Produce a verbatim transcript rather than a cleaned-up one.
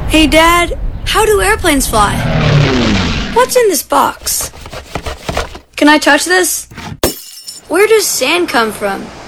Hey, Dad, how do airplanes fly? What's in this box? Can I touch this? Where does sand come from?